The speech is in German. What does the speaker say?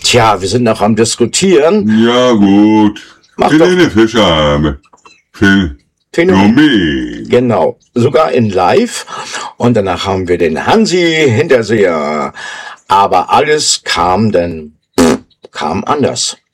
Tja, wir sind noch am Diskutieren. Ja, gut. Mach Helene Fischer. Phänomen. Genau, sogar in Live. Und danach haben wir den Hansi Hinterseher. Aber alles kam anders.